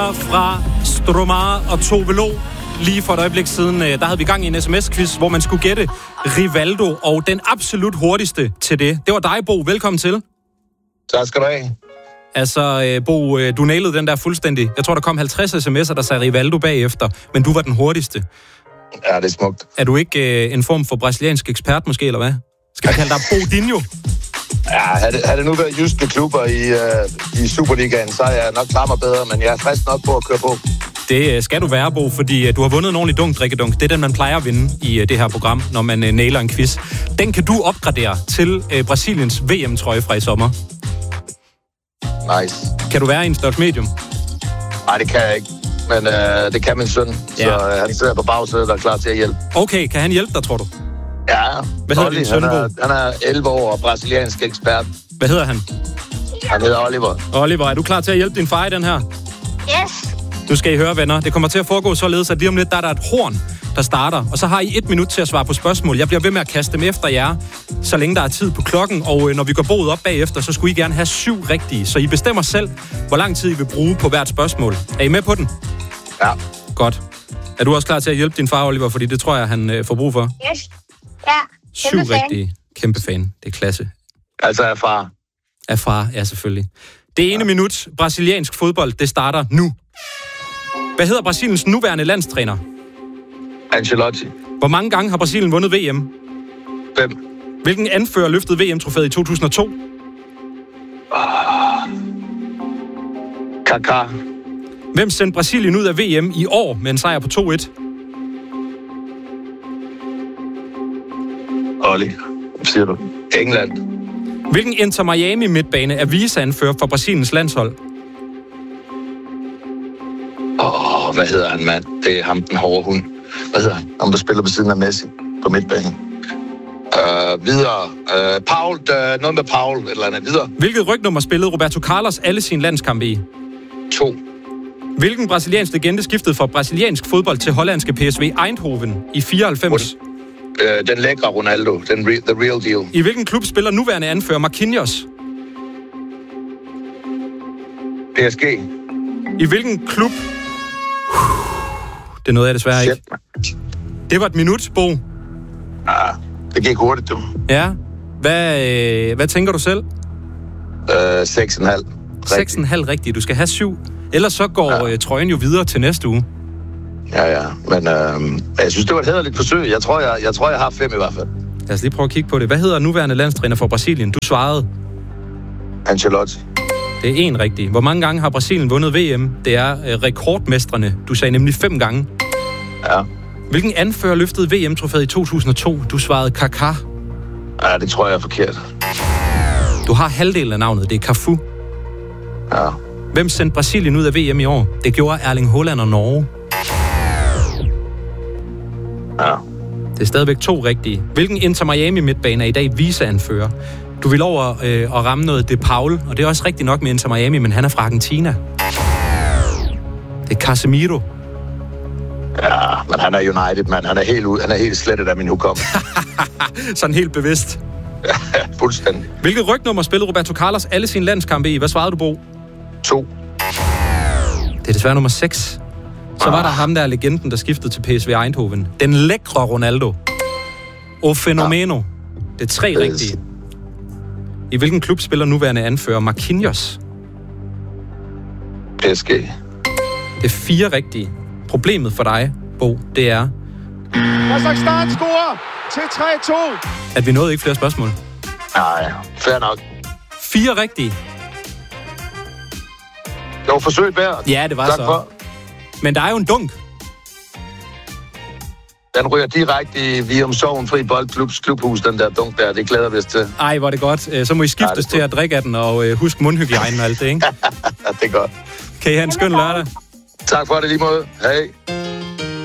her fra Stromar og Tove Lo. Lige for et øjeblik siden, der havde vi gang i en sms-quiz, hvor man skulle gætte Rivaldo, og den absolut hurtigste til det. Det var dig, Bo. Velkommen til. Tak skal du have. Altså, Bo, du nailede den der fuldstændig. Jeg tror, der kom 50 sms'er, der sagde Rivaldo bagefter, men du var den hurtigste. Ja, det er smukt. Er du ikke en form for brasiliansk ekspert måske, eller hvad? Skal jeg kalde dig Bodinho? Ja, havde det nu været jyske klubber i Superligaen, så er jeg nok klar mig bedre, men jeg er frisk nok på at køre på. Det skal du være, Bo, fordi du har vundet en ordentlig drikkedunk. Det er den, man plejer at vinde i det her program, når man nailer en quiz. Den kan du opgradere til Brasiliens VM-trøje fra i sommer. Nice. Kan du være i en størst medium? Nej, det kan jeg ikke. Men det kan min søn, så han sidder på bagsædet og er klar til at hjælpe. Okay, kan han hjælpe dig, tror du? Ja, hvad hedder din søn, Bo? Han er 11 år og brasiliansk ekspert. Hvad hedder han? Han hedder Oliver. Oliver, er du klar til at hjælpe din far i den her? Yes. Nu skal I høre, venner. Det kommer til at foregå således, at lige om lidt, der er et horn, der starter. Og så har I 1 minut til at svare på spørgsmål. Jeg bliver ved med at kaste dem efter jer, så længe der er tid på klokken. Og når vi går boet op bagefter, så skulle I gerne have 7 rigtige. Så I bestemmer selv, hvor lang tid I vil bruge på hvert spørgsmål. Er I med på den? Ja. Godt. Er du også klar til at hjælpe din far, Oliver? Fordi det tror jeg, han får brug for. Yes. Ja. 7 rigtige. Kæmpe fan. Det er klasse. Altså af far. Af far, ja selvfølgelig. Det ene minut brasiliansk fodbold, det starter nu. Hvad hedder Brasiliens nuværende landstræner? Ancelotti. Hvor mange gange har Brasilien vundet VM? 5. Hvilken anfører løftede VM-trofæet i 2002? Kaká. Hvem sendte Brasilien ud af VM i år med en sejr på 2-1? Olli. Hvad siger du? England. Hvilken Inter Miami midtbane er viceanfører for Brasiliens landshold? Hvad hedder han, mand? Det er ham, den hårde hund. Hvad hedder han? Ham, der spiller på siden af Messi på midtbanen. Videre. Paul, noget med Paul, eller andet. Videre. Hvilket rygnummer spillede Roberto Carlos alle sine landskampe i? 2. Hvilken brasiliansk legende skiftede fra brasiliansk fodbold til hollandske PSV Eindhoven i 94? Den lækre Ronaldo. The real deal. I hvilken klub spiller nuværende anfører Marquinhos? PSG. I hvilken klub... Det nåede jeg desværre ikke. Det var et minut, Bo. Det gik hurtigt, du. Ja. Hvad tænker du selv? 6,5. 6,5 rigtigt. Du skal have 7. Ellers så går trøjen jo videre til næste uge. Ja. Men jeg synes, det var et hæderligt forsøg. Jeg tror, jeg har 5 i hvert fald. Lad os lige prøve at kigge på det. Hvad hedder nuværende landstræner for Brasilien? Du svarede... Ancelotti. Det er 1 rigtig. Hvor mange gange har Brasilien vundet VM? Det er rekordmestrene. Du sagde nemlig 5 gange. Ja. Hvilken anfører løftede VM-trofæet i 2002? Du svarede Kaká. Ja, det tror jeg er forkert. Du har halvdelen af navnet. Det er Cafu. Ja. Hvem sendte Brasilien ud af VM i år? Det gjorde Erling Haaland og Norge. Ja. Det er stadigvæk 2 rigtige. Hvilken Inter Miami midtbane er i dag viceanfører? Du vil over at ramme noget De Paul, og det er også rigtigt nok med Inter Miami, men han er fra Argentina. Det er Casemiro. Ja, men han er United, mand. Han er helt slettet af min hukommelse. Sådan helt bevidst. Ja, fuldstændig. Hvilket rygnummer spillede Roberto Carlos alle sine landskampe i? Hvad svarede du, Bo? 2. Det er desværre nummer 6. Så var der ham der legenden, der skiftede til PSV Eindhoven. Den lækre Ronaldo. O Fenomeno. Det er 3 rigtige. I hvilken klub spiller nuværende anfører Marquinhos? PSG. Det er 4 rigtige. Problemet for dig, Bo, det er... Kazakhstan scorer til 3-2. At vi nåede ikke flere spørgsmål. Nej, fair nok. 4 rigtige. Det var forsøgt værd. Ja, det var tak så. For. Men der er jo en dunk. Den ryger direkte i Virum Sogn-fri Boldklubs klubhus, den der dunk der. Det glæder vi os til. Ej, hvor er det godt. Så må I skiftes til at drikke af den, og husk mundhygiejnen og alt det, ikke? Det er godt. Kan I have en skøn lørdag? Tak for det lige måde. Hej.